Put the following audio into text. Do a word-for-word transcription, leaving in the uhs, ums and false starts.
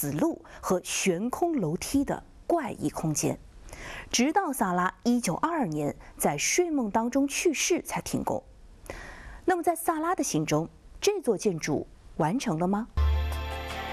死路和悬空楼梯的怪异空间。直到萨拉一九二二年在睡梦当中去世才停工。那么在萨拉的心中，这座建筑完成了吗？